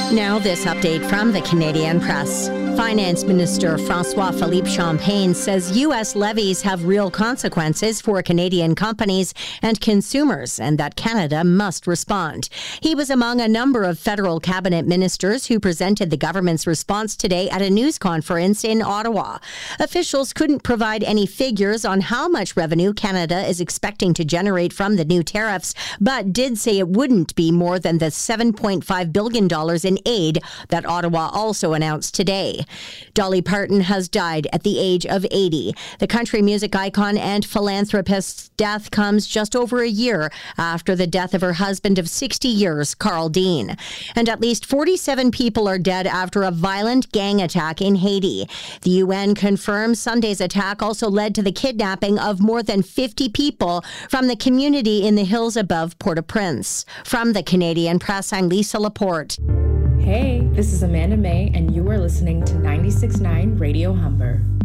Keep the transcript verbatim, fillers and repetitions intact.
Now, this update from the Canadian Press. Finance Minister François-Philippe Champagne says U S levies have real consequences for Canadian companies and consumers, and that Canada must respond. He was among a number of federal cabinet ministers who presented the government's response today at a news conference in Ottawa. Officials couldn't provide any figures on how much revenue Canada is expecting to generate from the new tariffs, but did say it wouldn't be more than the seven point five billion dollars in aid that Ottawa also announced today. Dolly Parton has died at the age of eighty. The country music icon and philanthropist's death comes just over a year after the death of her husband of sixty years, Carl Dean. And at least forty-seven people are dead after a violent gang attack in Haiti. The U N confirms Sunday's attack also led to the kidnapping of more than fifty people from the community in the hills above Port-au-Prince. From the Canadian Press, I'm Lisa Laporte. Hey, this is Amanda May, and you are listening to ninety-six point nine Radio Humber.